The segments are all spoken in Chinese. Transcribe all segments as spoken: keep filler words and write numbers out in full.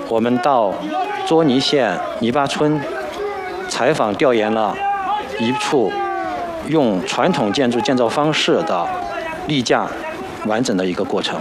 我们到捉泥县泥巴村采访调研了一处用传统建筑建造方式的立架完整的一个过程。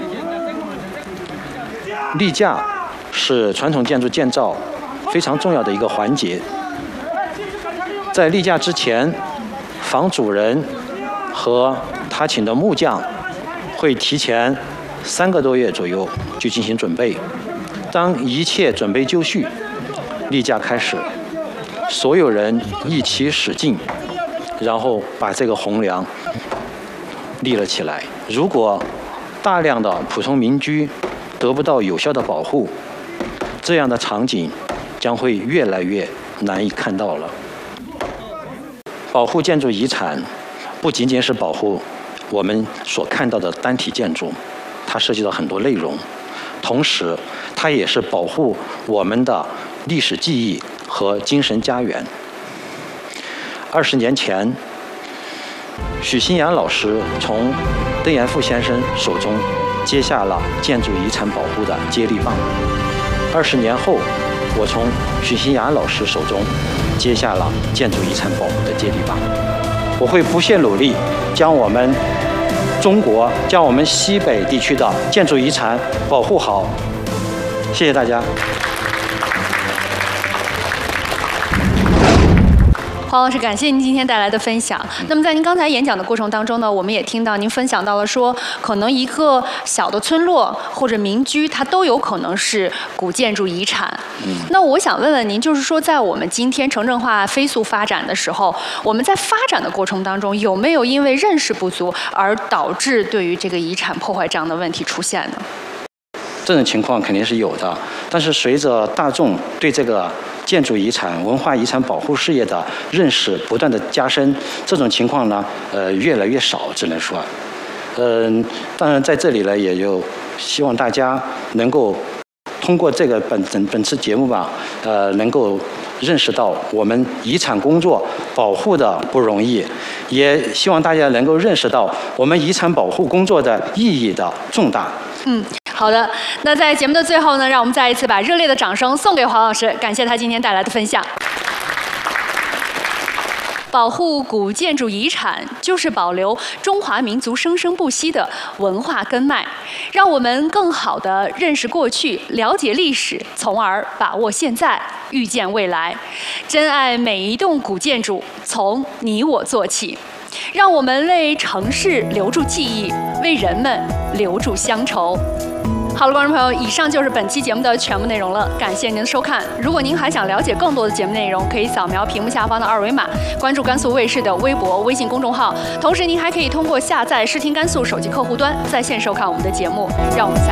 立架是传统建筑建造非常重要的一个环节。在立架之前，房主人和他请的木匠会提前三个多月左右就进行准备。当一切准备就绪，立架开始，所有人一起使劲，然后把这个红梁立了起来。如果大量的普通民居得不到有效的保护，这样的场景将会越来越难以看到了。保护建筑遗产不仅仅是保护我们所看到的单体建筑，它涉及到很多内容，同时它也是保护我们的历史记忆和精神家园。二十年前，许新阳老师从邓延富先生手中接下了建筑遗产保护的接力棒。二十年后，我从许新阳老师手中接下了建筑遗产保护的接力棒。我会不懈努力，将我们中国、将我们西北地区的建筑遗产保护好。谢谢大家。 黄老师，感谢您今天带来的分享。那么在您刚才演讲的过程当中呢，我们也听到您分享到了说，可能一个小的村落或者民居，它都有可能是古建筑遗产。嗯、那我想问问您，就是说，在我们今天城镇化飞速发展的时候，我们在发展的过程当中，有没有因为认识不足而导致对于这个遗产破坏这样的问题出现呢？ 这种情况肯定是有的，但是随着大众对这个建筑遗产、文化遗产保护事业的认识不断的加深，这种情况呢，呃，越来越少，只能说，嗯、呃，当然在这里呢，也就希望大家能够通过这个本本本次节目吧，呃，能够认识到我们遗产工作保护的不容易，也希望大家能够认识到我们遗产保护工作的意义的重大。 嗯。好的，那在节目的最后呢，让我们再一次把热烈的掌声送给黄老师，感谢他今天带来的分享。保护古建筑遗产，就是保留中华民族生生不息的文化根脉，让我们更好地认识过去，了解历史，从而把握现在，预见未来。珍爱每一栋古建筑，从你我做起。让我们为城市留住记忆，为人们留住乡愁。好了，观众朋友，以上就是本期节目的全部内容了，感谢您的收看。如果您还想了解更多的节目内容，可以扫描屏幕下方的二维码，关注甘肃卫视的微博、微信公众号。同时，您还可以通过下载视听甘肃手机客户端在线收看我们的节目。让我们下。